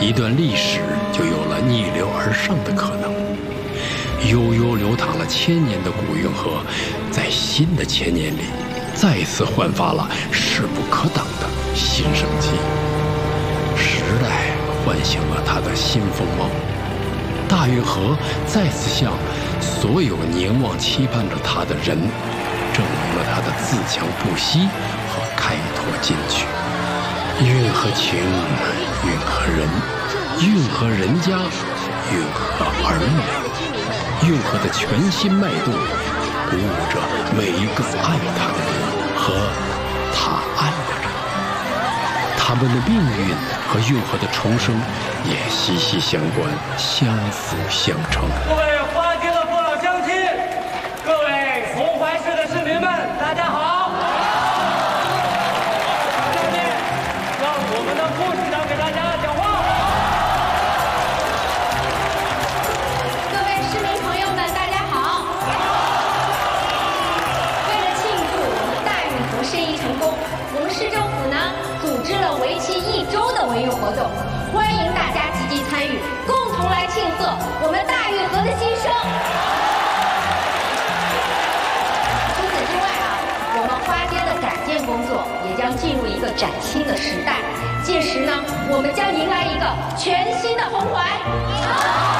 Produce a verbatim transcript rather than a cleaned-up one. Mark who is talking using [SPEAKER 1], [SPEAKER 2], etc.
[SPEAKER 1] 一段历史就有了逆流而上的可能。悠悠流淌了千年的古运河，在新的千年里，再次焕发了势不可挡的新生机。时代唤醒了它的新风貌，大运河再次向所有凝望期盼着它的人，证明了它的自强不息和开拓进取。运河情，运河人，运河人家，运河儿女，运河的全新脉动，鼓舞着每一个爱它的人和他爱的人。他们的命运和运河的重生也息息相关，相辅相成。
[SPEAKER 2] 各位花街的父老乡亲，各位从怀市的市民们，大家好。下面让我们的副市长给大家讲话。
[SPEAKER 3] 各位市民朋友们，大家好。为了庆祝我们大运河生意成功，我们市政府呢组织了为期一周的维运活动，欢迎大家积极参与，共同来庆贺我们大运河的新生。除此之外啊，我们花街的改建工作也将进入一个崭新的时代，届时呢，我们将迎来一个全新的红环。